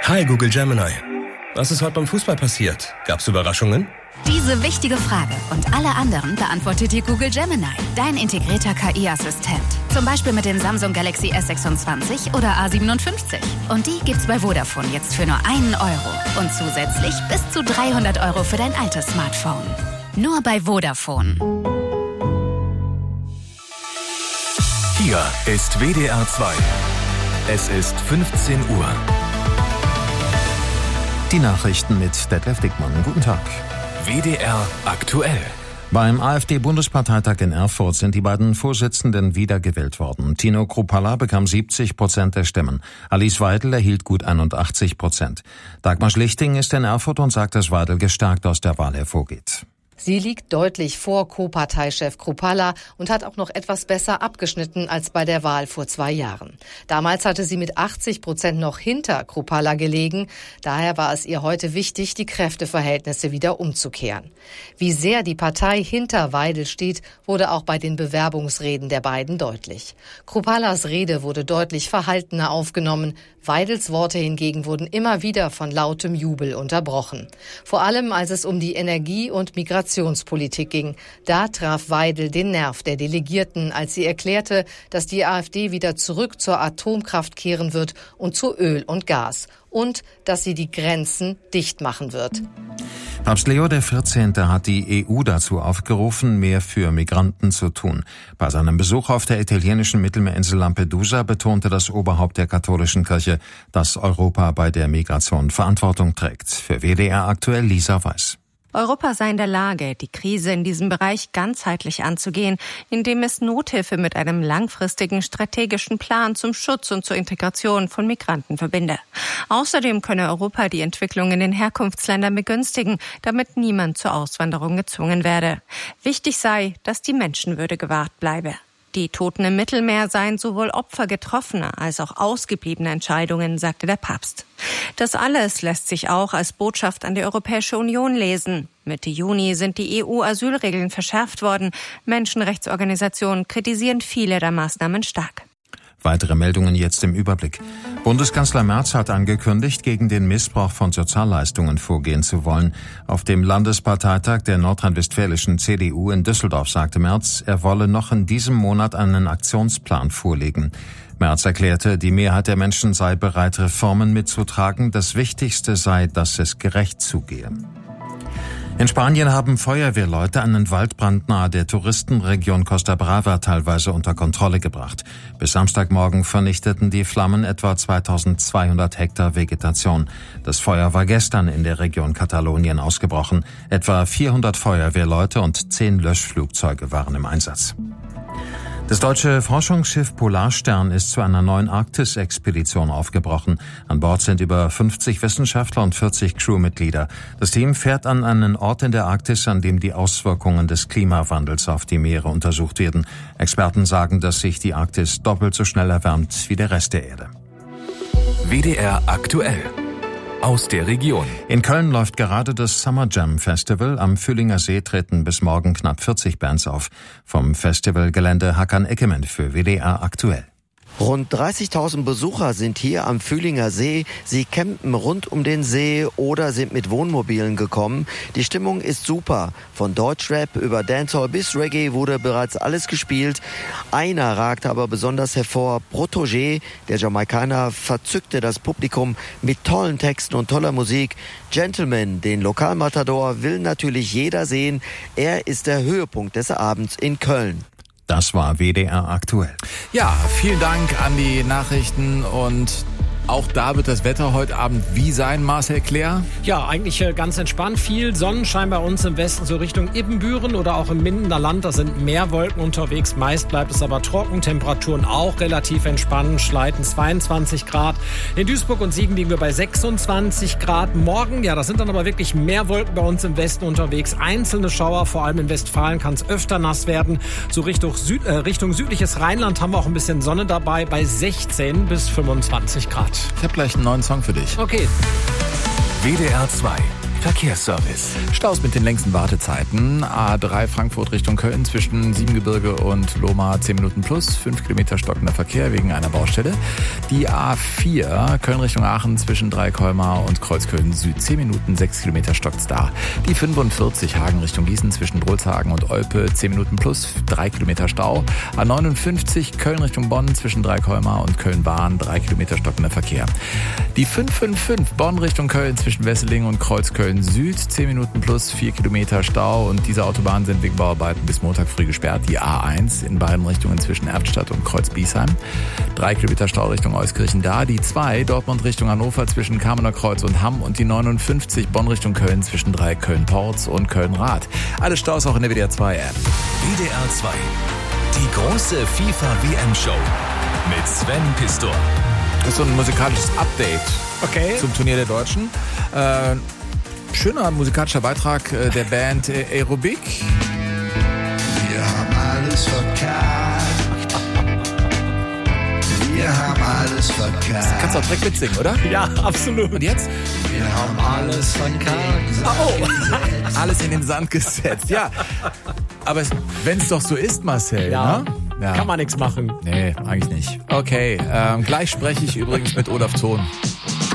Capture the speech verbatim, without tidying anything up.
Hi Google Gemini. Was ist heute beim Fußball passiert? Gab's Überraschungen? Diese wichtige Frage und alle anderen beantwortet dir Google Gemini, dein integrierter K I-Assistent. Zum Beispiel mit dem Samsung Galaxy S sechsundzwanzig oder A siebenundfünfzig. Und die gibt's bei Vodafone jetzt für nur einen Euro. Und zusätzlich bis zu dreihundert Euro für dein altes Smartphone. Nur bei Vodafone. Hier ist W D R zwei. Es ist fünfzehn Uhr. Die Nachrichten mit Detlef Dickmann. Guten Tag. W D R aktuell. Beim AfD-Bundesparteitag in Erfurt sind die beiden Vorsitzenden wiedergewählt worden. Tino Kruppalla bekam siebzig Prozent der Stimmen. Alice Weidel erhielt gut einundachtzig Prozent. Dagmar Schlichting ist in Erfurt und sagt, dass Weidel gestärkt aus der Wahl hervorgeht. Sie liegt deutlich vor Co-Parteichef Kruppalla und hat auch noch etwas besser abgeschnitten als bei der Wahl vor zwei Jahren. Damals hatte sie mit achtzig Prozent noch hinter Kruppalla gelegen. Daher war es ihr heute wichtig, die Kräfteverhältnisse wieder umzukehren. Wie sehr die Partei hinter Weidel steht, wurde auch bei den Bewerbungsreden der beiden deutlich. Kruppallas Rede wurde deutlich verhaltener aufgenommen. Weidels Worte hingegen wurden immer wieder von lautem Jubel unterbrochen. Vor allem, als es um die Energie- und Migrationspolitik ging. Da traf Weidel den Nerv der Delegierten, als sie erklärte, dass die AfD wieder zurück zur Atomkraft kehren wird und zu Öl und Gas. Und dass sie die Grenzen dicht machen wird. Papst Leo der vierzehnte hat die E U dazu aufgerufen, mehr für Migranten zu tun. Bei seinem Besuch auf der italienischen Mittelmeerinsel Lampedusa betonte das Oberhaupt der katholischen Kirche, dass Europa bei der Migration Verantwortung trägt. Für W D R aktuell Lisa Weiß. Europa sei in der Lage, die Krise in diesem Bereich ganzheitlich anzugehen, indem es Nothilfe mit einem langfristigen strategischen Plan zum Schutz und zur Integration von Migranten verbinde. Außerdem könne Europa die Entwicklung in den Herkunftsländern begünstigen, damit niemand zur Auswanderung gezwungen werde. Wichtig sei, dass die Menschenwürde gewahrt bleibe. Die Toten im Mittelmeer seien sowohl Opfer getroffener als auch ausgebliebener Entscheidungen, sagte der Papst. Das alles lässt sich auch als Botschaft an die Europäische Union lesen. Mitte Juni sind die E U-Asylregeln verschärft worden. Menschenrechtsorganisationen kritisieren viele der Maßnahmen stark. Weitere Meldungen jetzt im Überblick. Bundeskanzler Merz hat angekündigt, gegen den Missbrauch von Sozialleistungen vorgehen zu wollen. Auf dem Landesparteitag der nordrhein-westfälischen C D U in Düsseldorf sagte Merz, er wolle noch in diesem Monat einen Aktionsplan vorlegen. Merz erklärte, die Mehrheit der Menschen sei bereit, Reformen mitzutragen. Das Wichtigste sei, dass es gerecht zugehe. In Spanien haben Feuerwehrleute einen Waldbrand nahe der Touristenregion Costa Brava teilweise unter Kontrolle gebracht. Bis Samstagmorgen vernichteten die Flammen etwa zweitausendzweihundert Hektar Vegetation. Das Feuer war gestern in der Region Katalonien ausgebrochen. Etwa vierhundert Feuerwehrleute und zehn Löschflugzeuge waren im Einsatz. Das deutsche Forschungsschiff Polarstern ist zu einer neuen Arktis-Expedition aufgebrochen. An Bord sind über fünfzig Wissenschaftler und vierzig Crewmitglieder. Das Team fährt an einen Ort in der Arktis, an dem die Auswirkungen des Klimawandels auf die Meere untersucht werden. Experten sagen, dass sich die Arktis doppelt so schnell erwärmt wie der Rest der Erde. W D R aktuell. Aus der Region. In Köln läuft gerade das Summer Jam Festival. Am Fühlinger See treten bis morgen knapp vierzig Bands auf. Vom Festivalgelände Hakan Eckemann für W D R aktuell. Rund dreißigtausend Besucher sind hier am Fühlinger See. Sie campen rund um den See oder sind mit Wohnmobilen gekommen. Die Stimmung ist super. Von Deutschrap über Dancehall bis Reggae wurde bereits alles gespielt. Einer ragte aber besonders hervor. Protégé, der Jamaikaner, verzückte das Publikum mit tollen Texten und toller Musik. Gentleman, den Lokalmatador, will natürlich jeder sehen. Er ist der Höhepunkt des Abends in Köln. Das war W D R aktuell. Ja, vielen Dank an die Nachrichten und auch da wird das Wetter heute Abend wie sein, Marcel Claire? Ja, eigentlich ganz entspannt. Viel Sonnenschein bei uns im Westen, so Richtung Ibbenbüren oder auch im Mindener Land. Da sind mehr Wolken unterwegs. Meist bleibt es aber trocken. Temperaturen auch relativ entspannt. Schleiten zweiundzwanzig Grad. In Duisburg und Siegen liegen wir bei sechsundzwanzig Grad. Morgen, ja, das sind dann aber wirklich mehr Wolken bei uns im Westen unterwegs. Einzelne Schauer, vor allem in Westfalen kann es öfter nass werden. So Richtung, Süd, äh, Richtung südliches Rheinland haben wir auch ein bisschen Sonne dabei bei sechzehn bis fünfundzwanzig Grad. Ich habe gleich einen neuen Song für dich. Okay. W D R zwei Verkehrsservice. Staus mit den längsten Wartezeiten. A drei Frankfurt Richtung Köln zwischen Siebengebirge und Lohmar zehn Minuten plus, fünf Kilometer stockender Verkehr wegen einer Baustelle. Die A vier Köln Richtung Aachen zwischen Dreikolmar und Kreuzköln Süd zehn Minuten, sechs Kilometer stockt's da. Die fünfundvierzig Hagen Richtung Gießen zwischen Drolshagen und Olpe zehn Minuten plus, drei Kilometer Stau. A neunundfünfzig Köln Richtung Bonn zwischen Dreikolmar und Köln-Bahn, drei Kilometer stockender Verkehr. Die fünf fünf fünf Bonn Richtung Köln zwischen Wesseling und Kreuzköln Süd, zehn Minuten plus, vier Kilometer Stau. Und diese Autobahnen sind wegen Bauarbeiten bis Montag früh gesperrt. Die A eins in beiden Richtungen zwischen Erftstadt und Kreuz-Biesheim, drei Kilometer Stau Richtung Euskirchen da. Die zwei Dortmund Richtung Hannover zwischen Kamener Kreuz und Hamm und die neunundfünfzig Bonn Richtung Köln zwischen drei Köln-Porz und Köln-Rath. Alle Staus auch in der W D R zwei App. W D R zwei. Die große FIFA-W M-Show mit Sven Pistor. Das ist so ein musikalisches Update Okay. zum Turnier der Deutschen. Äh, schöner musikalischer Beitrag äh, der Band äh, Aerobic. Wir haben alles verkackt. Wir haben alles verkackt. Kannst du auch direkt mitsingen, oder? Ja, absolut. Und jetzt? Wir haben alles verkackt. Oh, alles in den Sand gesetzt. Ja, aber wenn es doch so ist, Marcel, Ja. ne? Ja. Kann man nichts machen. Nee, eigentlich nicht. Okay, ähm, gleich spreche ich übrigens mit Olaf Thon.